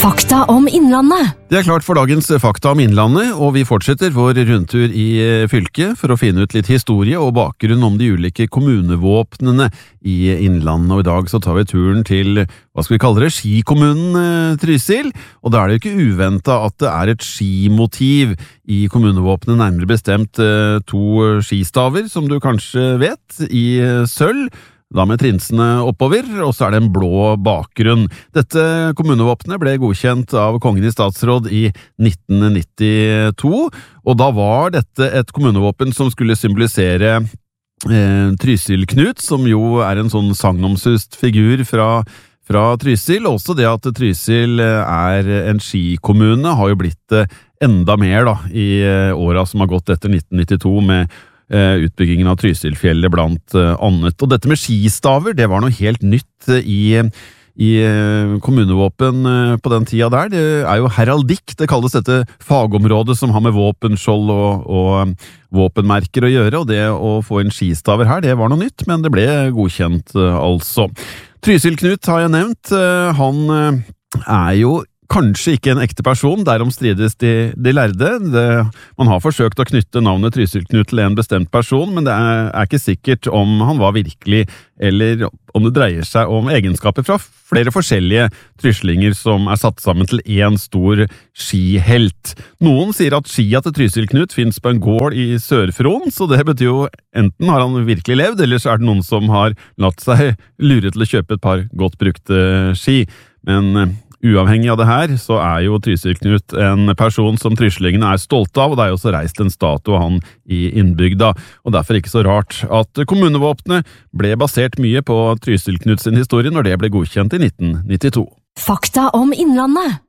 Fakta om Innlandet. Det klart for dagens Fakta om Innlandet, og vi fortsetter vår rundtur i fylket for å finne ut litt historie og bakgrunn om de ulike kommunevåpnene i Innlandet. Og i dag så tar vi turen til, hva skal vi kalle det, skikommunen Trysil. Og da er det jo ikke uventet at det er et skimotiv i kommunevåpnet, nærmere bestemt 2 skistaver, som du kanskje vet, i sølv. Da med trinsene oppover, og så er det en blå bakgrunn. Dette kommunevåpnet ble godkjent av Kongen i statsråd i 1992, og da var dette et kommunevåpen som skulle symbolisere Trysil-Knut, som jo er en sånn sagnomsust figur fra Trysil. Også det at Trysil er en skikommune har jo blitt enda mer da, i åra som har gått etter 1992 med utbyggingen av Trysilfjellet blant annet. Og dette med skistaver, det var noe helt nytt i kommunevåpen på den tida der. Det er jo heraldikk, det kalles dette fagområdet som har med våpenskjold og våpenmerker å gjøre, og det å få inn skistaver her, det var noe nytt, men det ble godkjent altså. Trysil-Knut har jeg nevnt, han er jo kanskje ikke en ekte person, derom strides de lærde. Man har forsøkt å knytte navnet Trysil-Knut til en bestemt person, men det er ikke sikkert om han var virkelig, eller om det dreier seg om egenskaper fra flere forskjellige tryslinger som er satt sammen til en stor skihelt. Noen sier at skia til Trysil-Knut finnes på en gård i Sør-Fron, så det betyr jo enten har han virkelig levd, eller så er det noen som har latt seg lure til å kjøpe et par godt brukte ski. Men uavhengig av det her, så er jo Trysil-Knut en person som tryslingene er stolte av, og det er jo også reist en statue av han i innbygda, og derfor ikke så rart at kommunevåpnet ble basert mye på Trysil-Knut sin historie når det ble godkjent i 1992. Fakta om Innlandet.